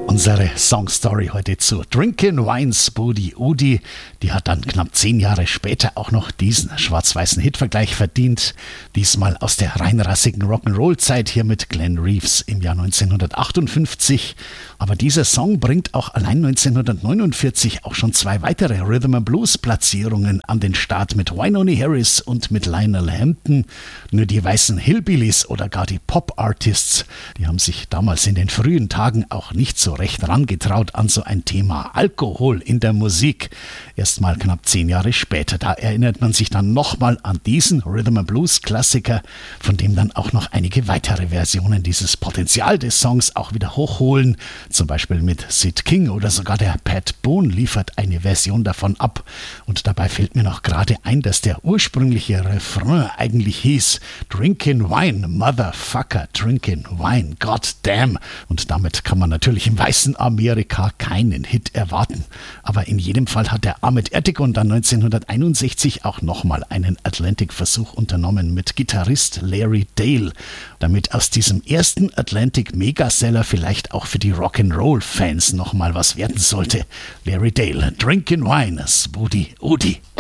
Unsere Songstory heute zu Drinkin' Wine Spudi Udi. Die hat dann knapp 10 Jahre später auch noch diesen schwarz-weißen Hitvergleich verdient. Diesmal aus der reinrassigen Rock'n'Roll-Zeit hier mit Glenn Reeves im Jahr 1958. Aber dieser Song bringt auch allein 1949 auch schon 2 weitere Rhythm-and-Blues-Platzierungen an den Start mit Wynonie Harris und mit Lionel Hampton. Nur die weißen Hillbillies oder gar die Pop-Artists, die haben sich damals in den frühen Tagen auch nicht so recht rangetraut an so ein Thema Alkohol in der Musik. Erstmal knapp 10 Jahre später, da erinnert man sich dann nochmal an diesen Rhythm-and-Blues-Klassiker, von dem dann auch noch einige weitere Versionen dieses Potenzial des Songs auch wieder hochholen. Zum Beispiel mit Sid King oder sogar der Pat Boone liefert eine Version davon ab. Und dabei fällt mir noch gerade ein, dass der ursprüngliche Refrain eigentlich hieß Drinkin' Wine, Motherfucker, Drinkin' Wine, Goddamn. Und damit kann man natürlich im weißen Amerika keinen Hit erwarten. Aber in jedem Fall hat der Ahmet Ertegun dann 1961 auch nochmal einen Atlantic-Versuch unternommen mit Gitarrist Larry Dale, damit aus diesem ersten Atlantic-Megaseller vielleicht auch für die Rock'n'Roll-Fans nochmal was werden sollte. Larry Dale, Drinkin' Wine, Spudi Udi.